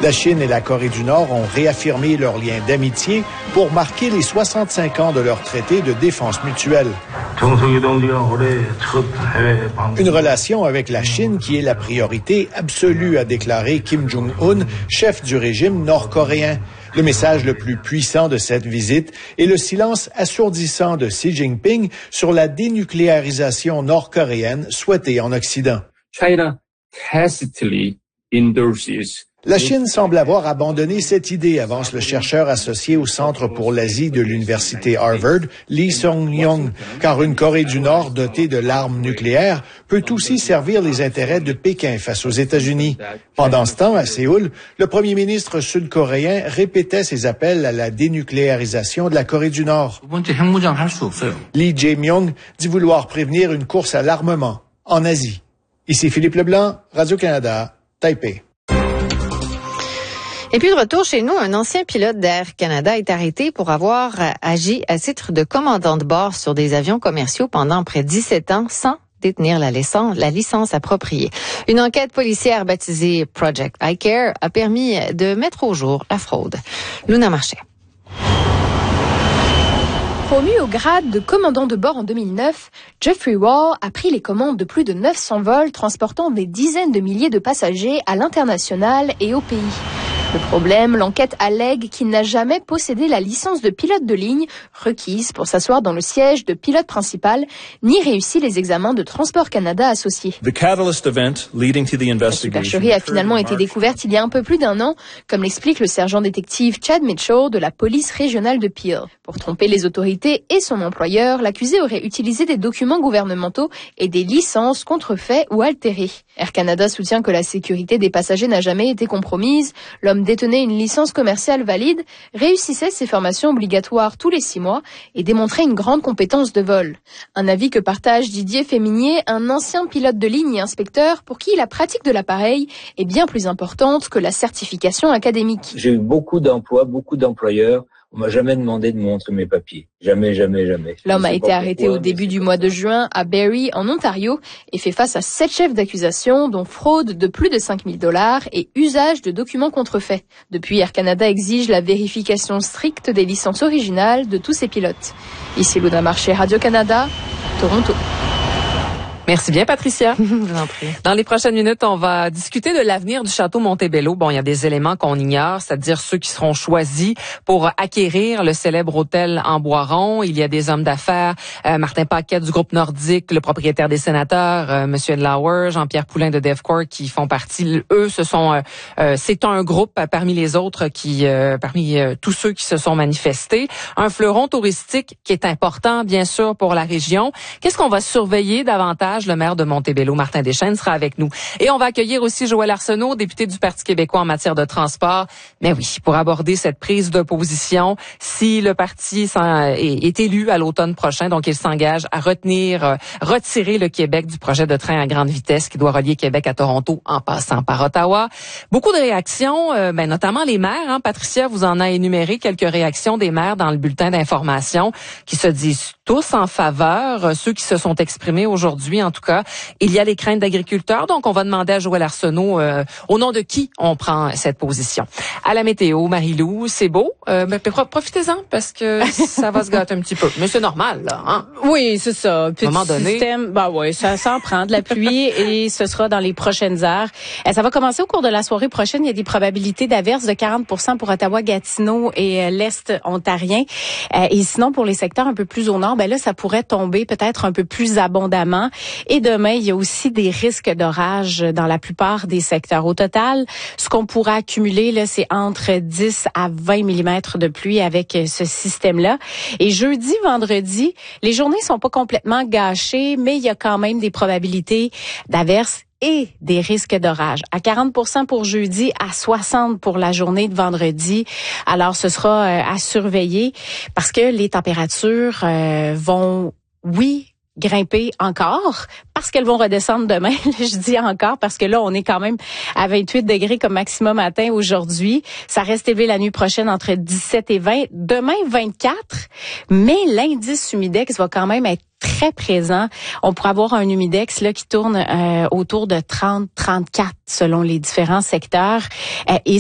La Chine et la Corée du Nord ont réaffirmé leur lien d'amitié pour marquer les 65 ans de leur traité de défense mutuelle. Une relation avec la Chine qui est la priorité absolue, a déclaré Kim Jong-un, chef du régime nord-coréen. Le message le plus puissant de cette visite est le silence assourdissant de Xi Jinping sur la dénucléarisation nord-coréenne souhaitée en Occident. China tacitly endorses. La Chine semble avoir abandonné cette idée, avance le chercheur associé au Centre pour l'Asie de l'Université Harvard, Lee Sung-yong, car une Corée du Nord dotée de l'arme nucléaire peut aussi servir les intérêts de Pékin face aux États-Unis. Pendant ce temps, à Séoul, le premier ministre sud-coréen répétait ses appels à la dénucléarisation de la Corée du Nord. Lee Jae-myung dit vouloir prévenir une course à l'armement en Asie. Ici Philippe Leblanc, Radio-Canada, Taipei. Et puis de retour chez nous, un ancien pilote d'Air Canada est arrêté pour avoir agi à titre de commandant de bord sur des avions commerciaux pendant près de 17 ans sans détenir la licence appropriée. Une enquête policière baptisée Project iCare a permis de mettre au jour la fraude. Luna Marchais. Promu au grade de commandant de bord en 2009, Jeffrey Wall a pris les commandes de plus de 900 vols transportant des dizaines de milliers de passagers à l'international et au pays. Le problème, l'enquête allègue qu'il n'a jamais possédé la licence de pilote de ligne requise pour s'asseoir dans le siège de pilote principal, ni réussi les examens de Transport Canada associés. La supercherie a finalement été découverte il y a un peu plus d'un an, comme l'explique le sergent détective Chad Mitchell de la police régionale de Peel. Pour tromper les autorités et son employeur, l'accusé aurait utilisé des documents gouvernementaux et des licences contrefaits ou altérées. Air Canada soutient que la sécurité des passagers n'a jamais été compromise. L'homme détenait une licence commerciale valide, réussissait ses formations obligatoires tous les 6 mois et démontrait une grande compétence de vol. Un avis que partage Didier Féminier, un ancien pilote de ligne et inspecteur pour qui la pratique de l'appareil est bien plus importante que la certification académique. J'ai eu beaucoup d'emplois, beaucoup d'employeurs. On m'a jamais demandé de montrer mes papiers. Jamais. L'homme a été arrêté au début du mois de juin à Barrie, en Ontario, et fait face à 7 chefs d'accusation, dont fraude de plus de 5 000 $ et usage de documents contrefaits. Depuis, Air Canada exige la vérification stricte des licences originales de tous ses pilotes. Ici Luna Marchais, Radio-Canada, Toronto. Merci bien, Patricia. Je vous en prie. Dans les prochaines minutes, on va discuter de l'avenir du château Montebello. Bon, il y a des éléments qu'on ignore, c'est-à-dire ceux qui seront choisis pour acquérir le célèbre hôtel en Boiron. Il y a des hommes d'affaires, Martin Paquette du groupe Nordique, le propriétaire des Sénateurs, Monsieur Lauer, Jean-Pierre Poulain de DevCorp qui font partie. Eux, c'est un groupe parmi les autres parmi tous ceux qui se sont manifestés. Un fleuron touristique qui est important, bien sûr, pour la région. Qu'est-ce qu'on va surveiller davantage? Le maire de Montebello, Martin Deschênes, sera avec nous. Et on va accueillir aussi Joël Arsenault, député du Parti québécois en matière de transport. Mais oui, pour aborder cette prise de position, si le parti est élu à l'automne prochain, donc il s'engage à retirer le Québec du projet de train à grande vitesse qui doit relier Québec à Toronto en passant par Ottawa. Beaucoup de réactions, notamment les maires. Patricia vous en a énuméré quelques réactions des maires dans le bulletin d'information qui se disent tous en faveur, ceux qui se sont exprimés aujourd'hui. En tout cas, il y a les craintes d'agriculteurs, donc on va demander à Joël Arsenault au nom de qui on prend cette position. À la météo, Marie-Lou, c'est beau, profitez-en parce que ça va se gâter un petit peu. Mais c'est normal, là. Hein? Oui, c'est ça. Petit à un moment donné, système, ça en prend de la pluie et ce sera dans les prochaines heures. Ça va commencer au cours de la soirée prochaine. Il y a des probabilités d'averses de 40% pour Ottawa, Gatineau et l'Est ontarien. Et sinon, pour les secteurs un peu plus au nord, là, ça pourrait tomber peut-être un peu plus abondamment. Et demain, il y a aussi des risques d'orage dans la plupart des secteurs. Au total, ce qu'on pourra accumuler, là, c'est entre 10 à 20 mm de pluie avec ce système-là. Et jeudi, vendredi, les journées sont pas complètement gâchées, mais il y a quand même des probabilités d'averses et des risques d'orage. À 40% pour jeudi, à 60% pour la journée de vendredi. Alors, ce sera à surveiller parce que les températures vont, grimper encore parce qu'elles vont redescendre demain. Je dis encore parce que là, on est quand même à 28 degrés comme maximum matin aujourd'hui. Ça reste élevé la nuit prochaine entre 17 et 20. Demain, 24. Mais l'indice humidex va quand même être très présent. On pourrait avoir un humidex là qui tourne autour de 30-34 selon les différents secteurs. Et